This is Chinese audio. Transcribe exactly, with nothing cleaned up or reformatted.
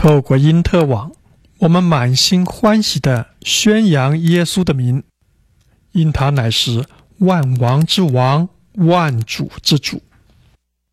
透过因特网，我们满心欢喜地宣扬耶稣的名，因他乃是万王之王，万主之主。